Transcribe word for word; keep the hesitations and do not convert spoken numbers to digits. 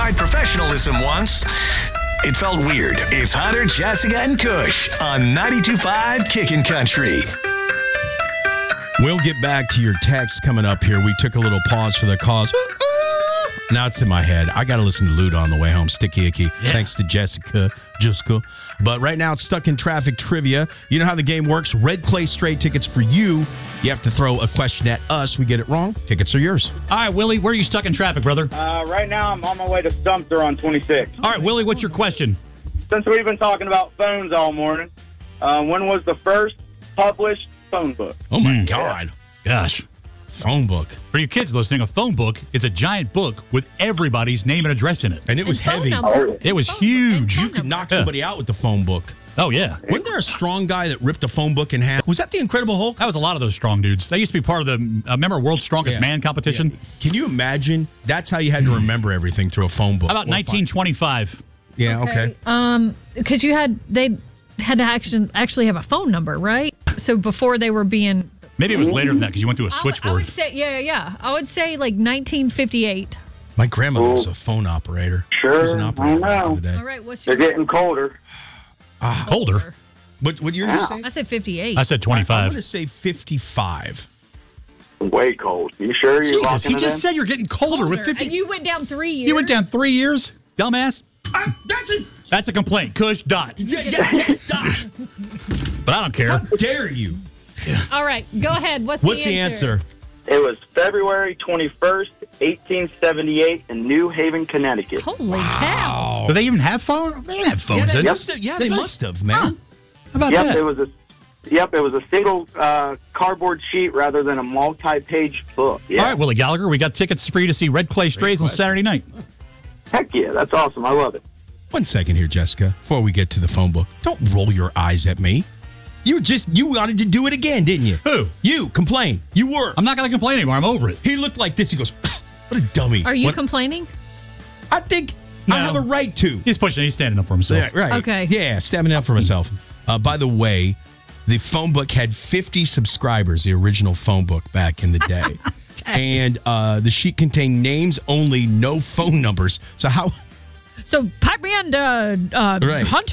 tried professionalism once. It felt weird. It's Hunter, Jessica, and Kush on ninety-two point five Kickin' Country. We'll get back to your text coming up here. We took a little pause for the cause. Now it's in my head. I got to listen to Luda on the way home. Sticky icky. Yeah. Thanks to Jessica. Jessica. But right now it's Stuck in Traffic trivia. You know how the game works. Red Clay Straight tickets for you. You have to throw a question at us. We get it wrong. Tickets are yours. All right, Willie, where are you stuck in traffic, brother? Uh, right now I'm on my way to Sumter on twenty-six. All right, Willie, what's your question? Since we've been talking about phones all morning, uh, when was the first published phone book? Oh, my God. Gosh. Phone book. For you kids listening, a phone book is a giant book with everybody's name and address in it. And it was And phone heavy. number. It was Phone- huge. and You phone could knock number. somebody out with the phone book. Oh, yeah. Wasn't there a strong guy that ripped a phone book in half? Was that the Incredible Hulk? That was a lot of those strong dudes. They used to be part of the, uh, remember, World's Strongest Yeah. Man competition? Yeah. Can you imagine? That's how you had to remember everything through a phone book. How about Or nineteen twenty-five? find- Yeah, okay. Um, because you had they had to action, actually have a phone number, right? So before they were being. Maybe it was later than that because you went through a I would- I switchboard. would say, yeah, yeah, yeah. I would say like nineteen fifty-eight. My grandmother was a phone operator. Sure, She was an operator I back know. in the day. All right, what's They're your getting colder. Colder. What, what year did you say? I said fifty-eight. I said I'm twenty-five. going to say fifty-five. Way cold. You sure you're Jesus, locking he it just in? said you're getting colder with Older. fifty. And you went down three years. You went down three years, dumbass. Uh, that's a... That's a complaint. Kush, dot. Yeah, yeah, yeah, dot. But I don't care. How dare you? All right, go ahead. What's, What's the the answer? answer? It was February twenty-first, eighteen seventy-eight in New Haven, Connecticut. Holy cow. Do they even have phones? They don't have Yeah, phones. they in. must have, yeah, they must have, man. How about Yep, that? it was a Yep, it was a single uh, cardboard sheet rather than a multi-page book. Yeah. All right, Willie Gallagher, we got tickets for you to see Red Clay Strays on question. Saturday night. Heck yeah, that's awesome. I love it. One second here, Jessica, before we get to the phone book. Don't roll your eyes at me. You just, you wanted to do it again, didn't you? Who? You, complain. You were. I'm not going to complain anymore. I'm over it. He looked like this. He goes, what a dummy. Are you What- complaining? I think No. I have a right to. He's pushing. He's standing up for himself. Yeah, right. Okay. Yeah, standing up for myself. Uh, by the way, the phone book had fifty subscribers, the original phone book back in the day. And uh, the sheet contained names only, no phone numbers. So how... So pipe me in, uh, uh, Right. Hunter.